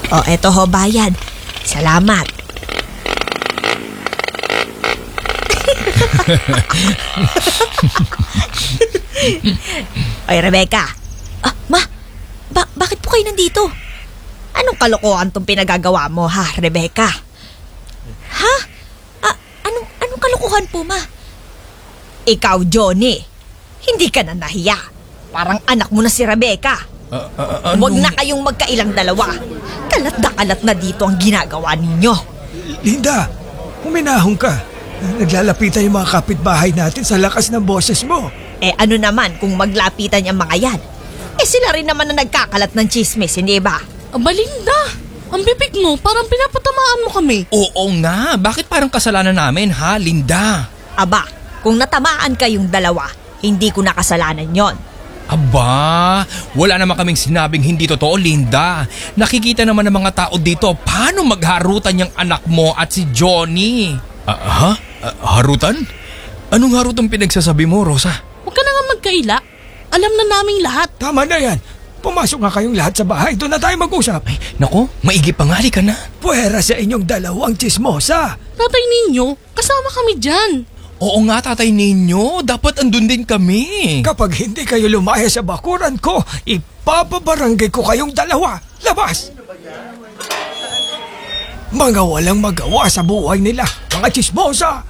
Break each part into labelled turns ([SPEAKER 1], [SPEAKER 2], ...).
[SPEAKER 1] O, eto ho, bayad. Salamat. Oy, Rebecca. Ma, bakit po kayo nandito? Anong kalokohan tong pinagagawa mo, ha, Rebecca? Ha? Anong kalokohan po, ma? Ikaw, Johnny, hindi ka na nahiya. Parang anak mo na si Rebecca. Huwag na kayong magkailang dalawa. Kalat na kalat na dito ang ginagawa ninyo.
[SPEAKER 2] Linda, huminahon ka. Naglalapitan yung mga kapitbahay natin sa lakas ng boses mo.
[SPEAKER 1] Ano naman kung maglapitan yung mga yan? Sila rin naman na nagkakalat ng chismis, hindi ba?
[SPEAKER 3] Linda, ang bibig mo, parang pinapatamaan mo kami.
[SPEAKER 4] Oo nga, bakit parang kasalanan namin ha, Linda?
[SPEAKER 1] Aba, kung natamaan kayong dalawa, hindi ko nakasalanan yon.
[SPEAKER 4] Aba, wala naman kaming sinabing hindi totoo, Linda. Nakikita naman ng mga tao dito paano magharutan yung anak mo at si Johnny. Harutan? Anong harutang pinagsasabi mo, Rosa?
[SPEAKER 3] Huwag ka na nga magkaila. Alam na naming lahat.
[SPEAKER 2] Tama na yan. Pumasok nga kayong lahat sa bahay. Doon na tayo mag-usap.
[SPEAKER 4] Nako, maigi pa nga, ka na.
[SPEAKER 2] Puwera sa inyong dalawang chismosa.
[SPEAKER 3] Tatay ninyo, kasama kami dyan.
[SPEAKER 4] Oo nga, tatay ninyo. Dapat andun din kami.
[SPEAKER 2] Kapag hindi kayo lumaya sa bakuran ko, ipapabarangay ko kayong dalawa. Labas! Mga walang magawa sa buhay nila. Mga chismosa!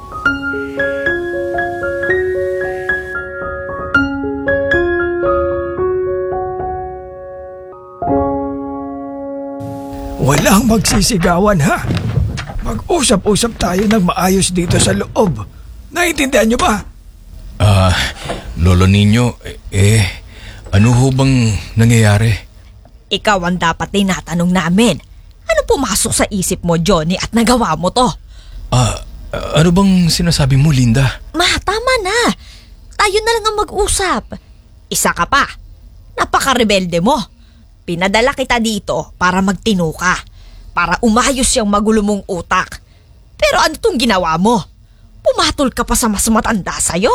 [SPEAKER 2] Walang magsisigawan, ha? Mag-usap-usap tayo ng maayos dito sa loob. Naiintindihan niyo ba?
[SPEAKER 4] Lolo ninyo, ano ho bang nangyayari?
[SPEAKER 1] Ikaw ang dapat tinatanong namin. Ano pumasok sa isip mo, Johnny, at nagawa mo to?
[SPEAKER 4] Ano bang sinasabi mo, Linda?
[SPEAKER 1] Ma, tama na. Tayo na lang ang mag-usap. Isa ka pa. Napaka-rebelde mo. Pinadala kita dito para magtino ka. Para umayos yung magulo mong utak. Pero ano tong ginawa mo? Pumatol ka pa sa mas matanda sa'yo.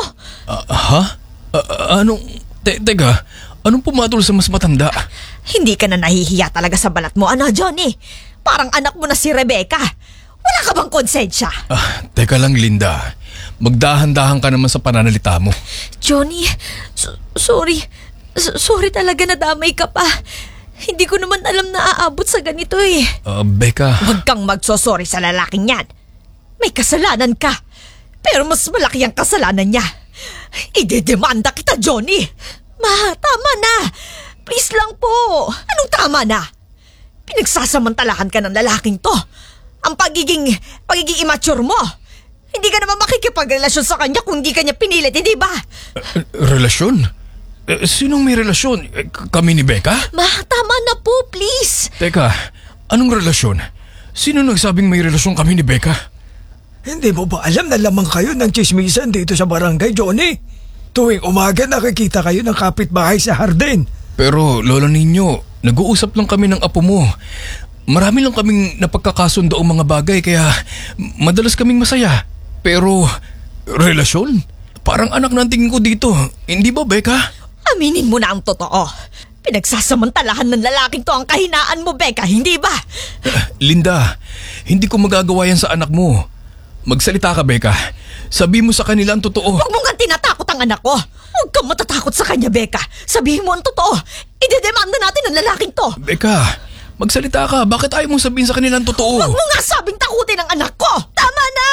[SPEAKER 4] Teka, anong pumatol sa mas matanda?
[SPEAKER 1] Hindi ka na nahihiya talaga sa balat mo, ano, Johnny? Parang anak mo na si Rebecca. Wala ka bang konsensya?
[SPEAKER 4] Teka lang, Linda. Magdahan-dahan ka naman sa pananalita mo.
[SPEAKER 1] Johnny, sorry. Sorry talaga na damay ka pa. Hindi ko naman alam na aabot sa ganito eh.
[SPEAKER 4] Becca.
[SPEAKER 1] Huwag kang magsosorry sa lalaking yan. May kasalanan ka. Pero mas malaki ang kasalanan niya. Idedemanda kita, Johnny. Ma, tama na. Please lang po. Anong tama na? Pinagsasamantalahan ka ng lalaking to. Ang pagiging immature mo. Hindi ka naman makikipagrelasyon sa kanya kung hindi kanya pinilit, hindi ba?
[SPEAKER 4] Relasyon? Sinong may relasyon? Kami ni Becca?
[SPEAKER 1] Ma, tama na po, please.
[SPEAKER 4] Teka, anong relasyon? Sino nagsabing may relasyon kami ni Becca?
[SPEAKER 2] Hindi mo ba alam na lamang kayo ng chismisan dito sa barangay, Johnny? Tuwing umaga nakikita kayo ng kapitbahay sa hardin.
[SPEAKER 4] Pero, lolo ninyo, nag-uusap lang kami ng apo mo. Marami lang kaming napagkakasundo ang mga bagay kaya madalas kaming masaya. Pero, relasyon? Parang anak ng tingin ko dito. Hindi ba, Becca?
[SPEAKER 1] Aminin mo na ang totoo. Pinagsasamantalahan ng lalaking to ang kahinaan mo, Becca, hindi ba?
[SPEAKER 4] Linda, hindi ko magagawa yan sa anak mo. Magsalita ka, Becca. Sabi mo sa kanila ang totoo.
[SPEAKER 1] Huwag mo nga tinatakot ang anak ko. Huwag kang matatakot sa kanya, Becca. Sabihin mo ang totoo. Idedemanda natin ang lalaking to.
[SPEAKER 4] Becca, magsalita ka. Bakit ayaw mong sabihin sa kanila ang totoo?
[SPEAKER 1] Huwag mo nga sabing takutin ang anak ko. Tama na!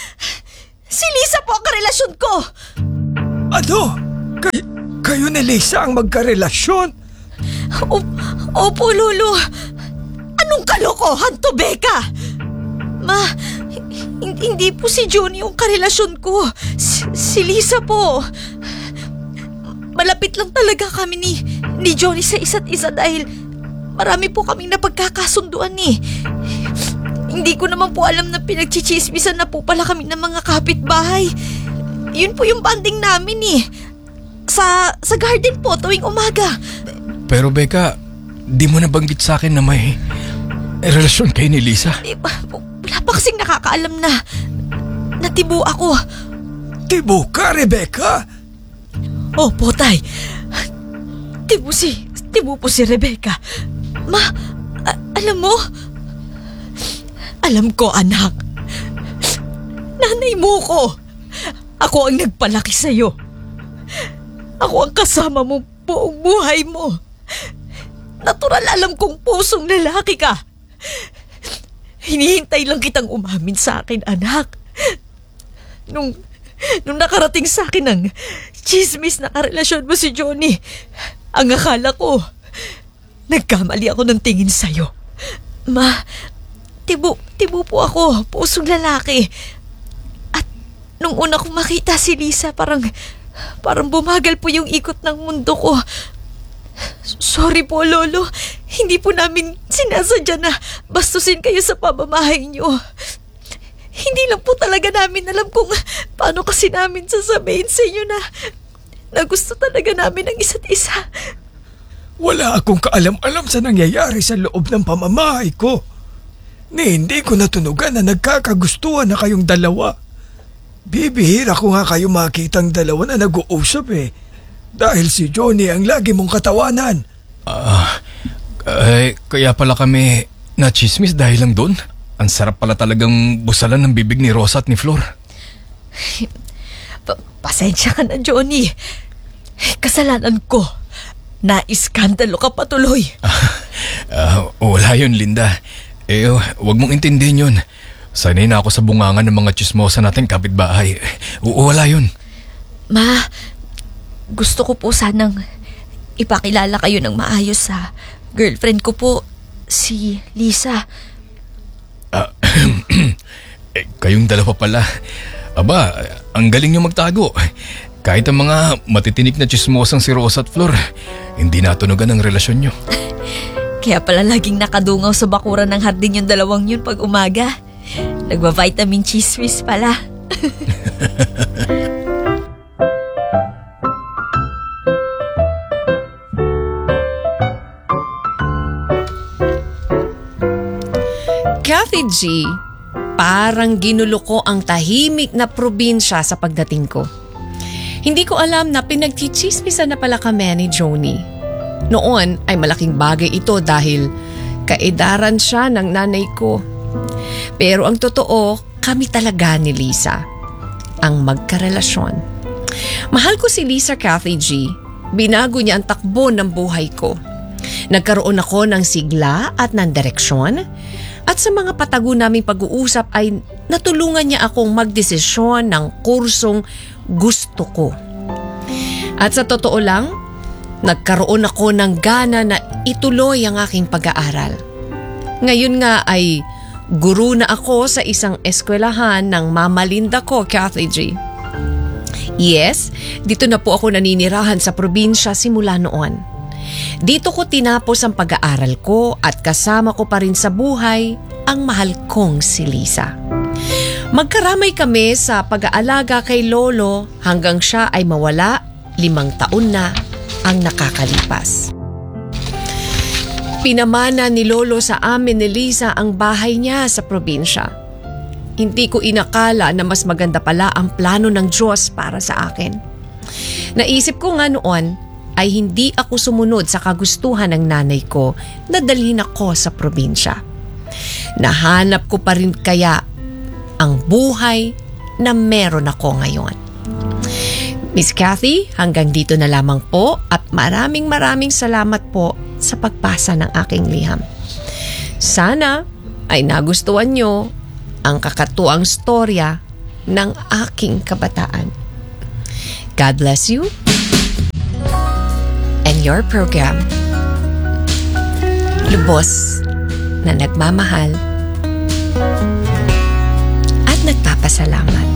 [SPEAKER 1] Si Lisa po ang karelasyon ko.
[SPEAKER 2] Ano? Kayo ni Lisa ang magkarelasyon?
[SPEAKER 1] Opo, Lolo. Anong kalokohan to, Becca? Ma, hindi po si Johnny yung karelasyon ko. Si Lisa po. Malapit lang talaga kami ni Johnny sa isa't isa dahil marami po kaming napagkakasunduan eh. Hindi ko naman po alam na pinagchichismisan na po pala kami ng mga kapitbahay. Yun po yung banding namin eh. Sa garden po tuwing umaga.
[SPEAKER 4] Pero Becca, di mo nabanggit sa akin na may relasyon kayo ni Lisa?
[SPEAKER 1] Wala pa kasing nakakaalam na natibo ako.
[SPEAKER 2] Tibo ka, Rebecca?
[SPEAKER 1] Opo, tay. Tibo po si Rebecca. Ma, Alam mo, alam ko anak, nanay mo ko. Ako ang nagpalaki sa'yo. Ako ang kasama mo buong buhay mo. Natural alam kong pusong lalaki ka. Hinihintay lang kitang umamin sa akin, anak. Nung nakarating sa akin ang chismis na karelasyon mo si Johnny, ang akala ko, nagkamali ako ng tingin sa'yo. Ma, tibo po ako, pusong lalaki. At nung una kong makita si Lisa, parang bumagal po yung ikot ng mundo ko. Sorry po, Lolo. Hindi po namin sinasadya na bastusin kayo sa pamamahay niyo. Hindi lang po talaga namin alam kung paano kasi namin sasabihin sa inyo na gusto talaga namin ang isa't isa.
[SPEAKER 2] Wala akong kaalam-alam sa nangyayari sa loob ng pamamahay ko. Ni hindi ko natunugan na nagkakagustuhan na kayong dalawa. Bibihira ko nga kayo makitang dalawa na nag-uusap eh. Dahil si Johnny ang lagi mong katawanan.
[SPEAKER 4] Kaya pala kami na-chismis dahil lang doon. Ang sarap pala talagang busalan ng bibig ni Rosa at ni Flor.
[SPEAKER 1] Pasensya ka na, Johnny. Kasalanan ko. Naiskandalo ka patuloy.
[SPEAKER 4] Wala yun, Linda. Huwag mong intindihin yun. Sanay na ako sa bungangan ng mga chismosa natin kapitbahay. Wala yun.
[SPEAKER 1] Ma, gusto ko po sanang ipakilala kayo ng maayos sa girlfriend ko po, si Lisa.
[SPEAKER 4] Kayong dalawa pala. Aba, ang galing nyo magtago. Kahit ang mga matitinik na chismosang si Rosa at Flor, hindi natunugan ang relasyon nyo.
[SPEAKER 1] Kaya pala laging nakadungaw sa bakuran ng hardin yung dalawang yun pag umaga. Nagva-vitamin chismis pala.
[SPEAKER 5] Kathy G, parang ginulo ko ang tahimik na probinsya sa pagdating ko. Hindi ko alam na pinagchichismisan na pala kami ni Johnny. Noon ay malaking bagay ito dahil kaedaran siya ng nanay ko. Pero ang totoo, kami talaga ni Lisa ang magkarelasyon. Mahal ko si Lisa, Kathy G. Binago niya ang takbo ng buhay ko. Nagkaroon ako ng sigla at ng direksyon. At sa mga patago naming pag-uusap ay natulungan niya akong magdesisyon ng kursong gusto ko. At sa totoo lang, nagkaroon ako ng gana na ituloy ang aking pag-aaral. Ngayon nga ay guro na ako sa isang eskwelahan ng mama Linda ko, Kathy G. Yes, dito na po ako naninirahan sa probinsya simula noon. Dito ko tinapos ang pag-aaral ko at kasama ko pa rin sa buhay ang mahal kong si Lisa. Magkaramay kami sa pag-aalaga kay Lolo hanggang siya ay mawala. 5 taon na ang nakakalipas. Pinamana ni Lolo sa amin ni Lisa ang bahay niya sa probinsya. Hindi ko inakala na mas maganda pala ang plano ng Diyos para sa akin. Naisip ko nga noon ay hindi ako sumunod sa kagustuhan ng nanay ko na dalhin ako sa probinsya. Nahanap ko pa rin kaya ang buhay na meron ako ngayon. Miss Kathy, hanggang dito na lamang po at maraming salamat po sa pagpasa ng aking liham. Sana ay nagustuhan nyo ang kakatuwang storya ng aking kabataan. God bless you. And your program, lubos na nagmamahal at nagpapasalamat.